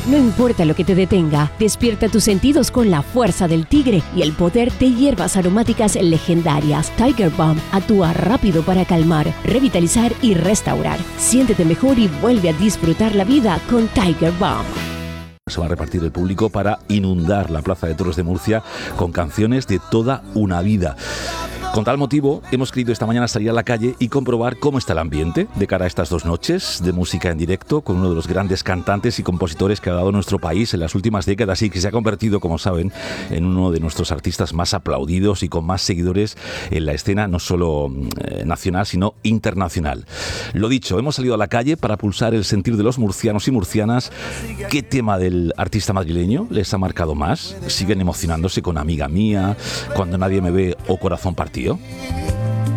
No importa lo que te detenga, despierta tus sentidos con la fuerza del tigre y el poder de hierbas aromáticas legendarias. Tiger Balm actúa rápido para calmar, revitalizar y restaurar. Siéntete mejor y vuelve a disfrutar la vida con Tiger Balm. Se va a repartir el público para inundar la Plaza de Toros de Murcia con canciones de toda una vida. Con tal motivo, hemos querido esta mañana salir a la calle y comprobar cómo está el ambiente de cara a estas 2 noches de música en directo con uno de los grandes cantantes y compositores que ha dado nuestro país en las últimas décadas y que se ha convertido, como saben, en uno de nuestros artistas más aplaudidos y con más seguidores en la escena no solo nacional, sino internacional. Lo dicho, hemos salido a la calle para pulsar el sentir de los murcianos y murcianas. ¿Qué tema del artista madrileño les ha marcado más? ¿Siguen emocionándose con Amiga Mía, Cuando Nadie Me Ve o Corazón Partido?